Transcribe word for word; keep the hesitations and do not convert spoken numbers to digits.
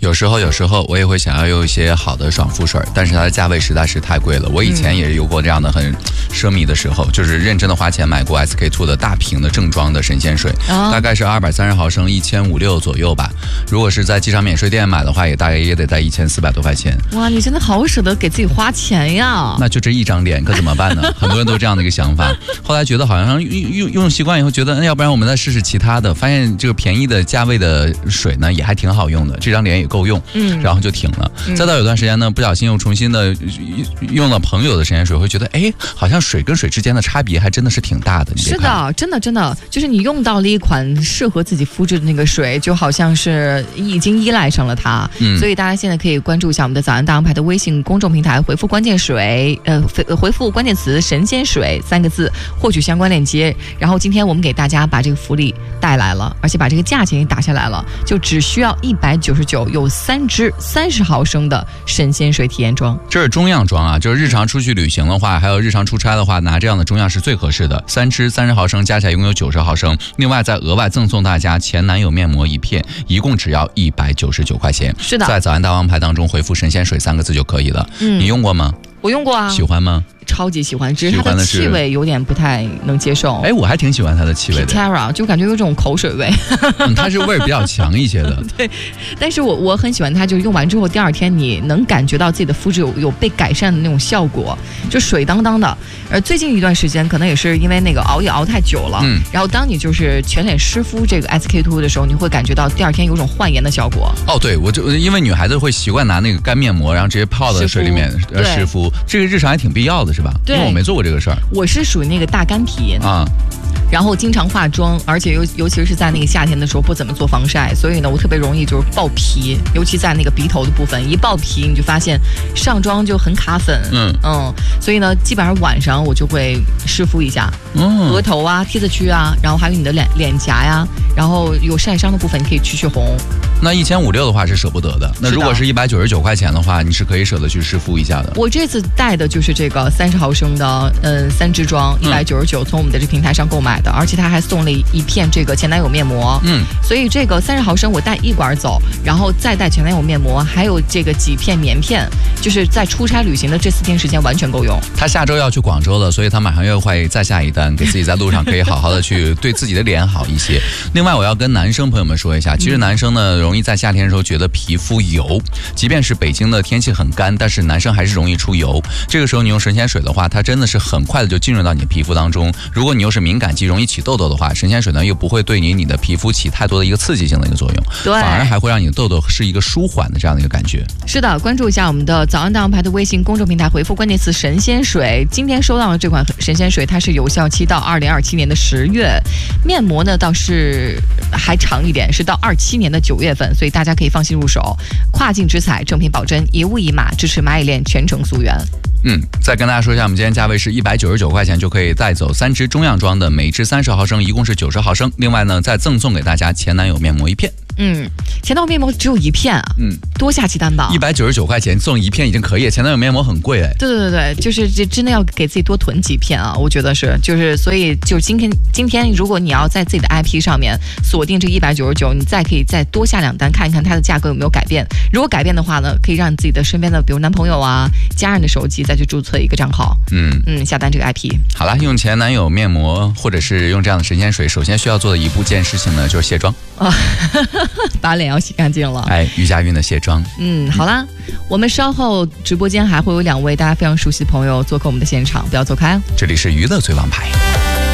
有时候有时候我也会想要用一些好的爽肤水，但是它的价位实在是太贵了。我以前也有过这样的很奢靡的时候，就是认真的花钱买过 S K two 的大瓶的正装的神仙水，哦、大概是二百三十毫升，一千五六左右吧。如果是在机场免税店买的话，也大概也得在一千四百多块钱。 哇，你真的好舍得给自己花钱呀！ 那就这一张脸，可怎么办呢？很多人都这样的一个想法。后来觉得好像用用用习惯以后，觉得要不然我们再试试其他的，发现这个便宜的价位的水呢也还挺好用的，这张脸也够用，嗯，然后就停了。嗯、再到有段时间呢，不小心又重新的用了朋友的神仙水，会觉得哎，好像水跟水之间的差别还真的是挺大的。 是的，真的真的，就是你用到了一款适合自己肤质的那个水，就好像是已经依赖上了它。嗯，所以大家现在可以关注一下我们的早安大王牌的微信公众平台，回复关键水，呃，回复关键词神仙水三个字，获取相关链接。然后今天我们给大家把这个福利带来了，而且把这个价钱也打下来了，就只需要一百九十九，有三支三十毫升的神仙水体验装。 这是中样装啊，就是日常出去旅行的话，还有日常出差的话，拿这样的中样是最合适的。三支三十毫升，加起来一共有九十毫升。另外再额外赠送大家前男友面膜一片，一共只要一百九十九块钱。 是的， 在早安大王牌当中回复神仙水三个字就可以了。嗯，你用过吗？ 我用过啊。 喜欢吗？ 超级喜欢，只是它的气味有点不太能接受。 哎，我还挺喜欢它的气味的 Pitera 就感觉有种口水味。 嗯，它是味儿比较强一些的。 对，但是我我很喜欢它，就是用完之后第二天你能感觉到自己的肤质有有被改善的那种效果，就水当当的。而最近一段时间可能也是因为那个熬夜熬太久了，嗯，然后当你就是全脸湿敷这个 S K two 的时候，你会感觉到第二天有种焕颜的效果。 哦，对，我就因为女孩子会习惯拿那个干面膜，然后直接泡在水里面湿敷，湿敷这个日常还挺必要的，是吧？ 对， 因为我没做过这个事儿。 我是属于那个大干皮啊。然后经常化妆，而且尤尤其是在那个夏天的时候不怎么做防晒，所以呢我特别容易就是爆皮，尤其在那个鼻头的部分，一爆皮你就发现上妆就很卡粉。嗯嗯，所以呢基本上晚上我就会湿敷一下，嗯，额头啊、T 字区啊，然后还有你的脸脸颊呀，然后有晒伤的部分你可以去去红。 那一千五六的话是舍不得的，那如果是一百九十九块钱的话，你是可以舍得去湿敷一下的。 我这次带的就是这个三十毫升的，嗯，三支装，一百九十九，从我们的这平台上购买的，而且它还送了一片这个前男友面膜，嗯，所以这个三十毫升我带一管走，然后再带前男友面膜，还有这个几片棉片，就是在出差旅行的这四天时间完全够用。 他下周要去广州了，所以他马上又会再下一单，给自己在路上可以好好的去对自己的脸好一些。另外，我要跟男生朋友们说一下，其实男生呢容易在夏天的时候觉得皮肤油，即便是北京的天气很干，但是男生还是容易出油。这个时候你用神仙水的话，它真的是很快的就进入到你的皮肤当中。如果你又是敏感肌，容易起痘痘的话，神仙水呢又不会对你你的皮肤起太多的一个刺激性的一个作用， 对， 反而还会让你的痘痘是一个舒缓的这样的一个感觉。 是的，关注一下我们的早安大王牌的微信公众平台，回复关键词神仙水。今天收到的这款神仙水，它是有效期到二零二七年的十月，面膜呢倒是还长一点，是到二七年的九月份，所以大家可以放心入手。跨境直采，正品保真，一物一码，支持蚂蚁链全程溯源。 嗯，再跟大家说一下，我们今天价位是一百九十九块钱就可以带走三支中样装的，每支三十毫升，一共是九十毫升。另外呢，再赠送给大家前男友面膜一片。 嗯，前男友面膜只有一片啊，嗯，多下期担保， 一百九十九块钱送一片已经可以了。前男友面膜很贵哎， 对对对对，就是这真的要给自己多囤几片啊，我觉得是，就是所以就今天今天如果你要在自己的 I P 上面锁定这一百九十九，你再可以再多下两单，看一看它的价格有没有改变。如果改变的话呢，可以让你自己的身边的比如男朋友啊、家人的手机再去注册一个账号，嗯嗯，下单这个 I P。 好了，用前男友面膜或者是用这样的神仙水，首先需要做的一步件事情呢，就是卸妆啊。 把脸要洗干净了， 哎，于家韵的卸妆。 嗯，好啦，我们稍后直播间还会有两位大家非常熟悉的朋友做客我们的现场，不要走开。 这里是娱乐最王牌。